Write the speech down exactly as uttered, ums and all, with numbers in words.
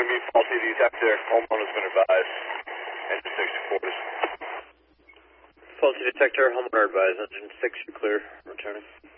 going to be faulty detector. Homeowner's been advised. Engine six, quarters. Faulty detector, homeowner advised. Engine six, you're clear. Returning.